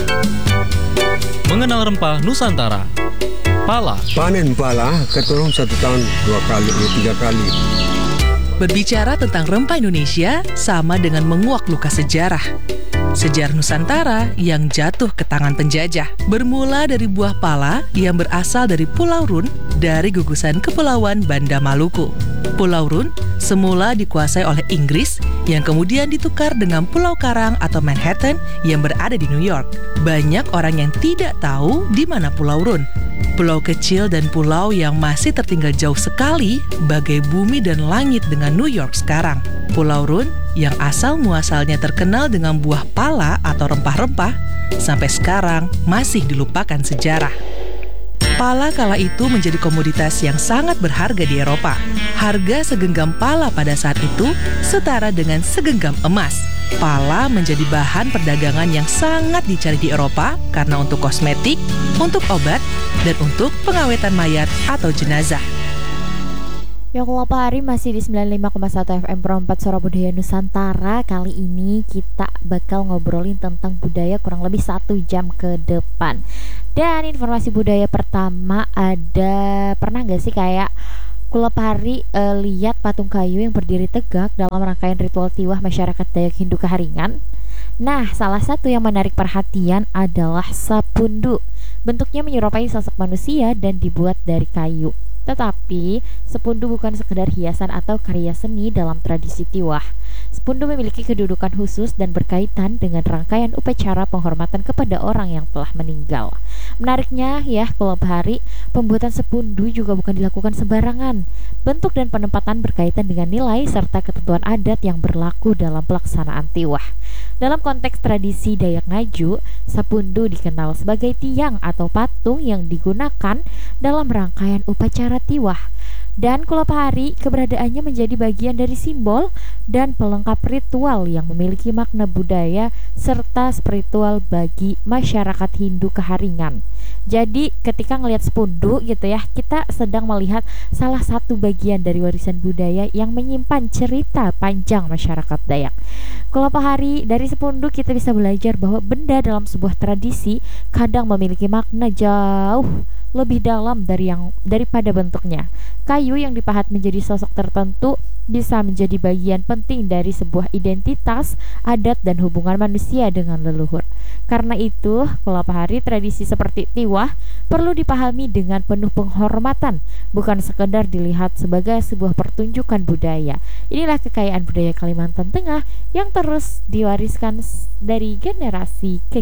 Mengenal rempah Nusantara. Pala. Panen pala, ketolong 1 tahun 2 kali, 3 kali. Berbicara tentang rempah Indonesia sama dengan menguak luka sejarah. Sejarah Nusantara yang jatuh ke tangan penjajah. Bermula dari buah pala yang berasal dari Pulau Run dari gugusan Kepulauan Banda Maluku. Pulau Run semula dikuasai oleh Inggris yang kemudian ditukar dengan Pulau Karang atau Manhattan yang berada di New York. Banyak orang yang tidak tahu di mana Pulau Run. Pulau kecil dan pulau yang masih tertinggal jauh sekali bagai bumi dan langit dengan New York sekarang. Pulau Run yang asal muasalnya terkenal dengan buah pala atau rempah-rempah sampai sekarang masih dilupakan sejarah. Pala kala itu menjadi komoditas yang sangat berharga di Eropa. Harga segenggam pala pada saat itu setara dengan segenggam emas. Pala menjadi bahan perdagangan yang sangat dicari di Eropa karena untuk kosmetik, untuk obat, dan untuk pengawetan mayat atau jenazah. Yoklapa Hari masih di 95,1 FM Pro 4 Suara Budaya Nusantara. Kali ini kita bakal ngobrolin tentang budaya kurang lebih 1 jam ke depan. Dan informasi budaya pertama ada, pernah gak sih kayak Kulapari lihat patung kayu yang berdiri tegak dalam rangkaian ritual tiwah masyarakat Dayak Hindu Kaharingan? Nah, salah satu yang menarik perhatian adalah sapundu. Bentuknya menyerupai sosok manusia dan dibuat dari kayu. Tetapi, sepundu bukan sekedar hiasan atau karya seni dalam tradisi tiwah. Sepundu memiliki kedudukan khusus dan berkaitan dengan rangkaian upacara penghormatan kepada orang yang telah meninggal. Menariknya ya, Kulapari, pembuatan sepundu juga bukan dilakukan sembarangan. Bentuk dan penempatan berkaitan dengan nilai serta ketentuan adat yang berlaku dalam pelaksanaan tiwah. Dalam konteks tradisi Dayak Ngaju, sapundu dikenal sebagai tiang atau patung yang digunakan dalam rangkaian upacara tiwah. Dan Kulapari keberadaannya menjadi bagian dari simbol dan pelengkap ritual yang memiliki makna budaya serta spiritual bagi masyarakat Hindu Kaharingan. Jadi ketika ngelihat sepundu gitu ya, kita sedang melihat salah satu bagian dari warisan budaya yang menyimpan cerita panjang masyarakat Dayak. Kulapari, dari sepundu kita bisa belajar bahwa benda dalam sebuah tradisi kadang memiliki makna jauh lebih dalam daripada bentuknya. Kayu yang dipahat menjadi sosok tertentu bisa menjadi bagian penting dari sebuah identitas, adat, dan hubungan manusia dengan leluhur. Karena itu, Kulapari, tradisi seperti tiwah perlu dipahami dengan penuh penghormatan, bukan sekedar dilihat sebagai sebuah pertunjukan budaya. Inilah kekayaan budaya Kalimantan Tengah yang terus diwariskan dari generasi ke